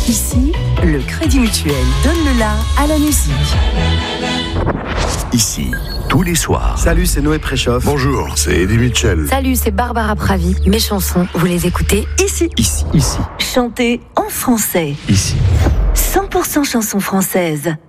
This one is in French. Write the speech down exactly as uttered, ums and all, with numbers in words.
Ici, le Crédit Mutuel donne le la à la musique. Ici, tous les soirs. Salut, c'est Noé Préchoff. Bonjour, c'est Eddie Mitchell. Salut, c'est Barbara Pravi. Mes chansons, vous les écoutez ici. Ici. Ici. Chantez en français. Ici. cent pour cent chansons françaises.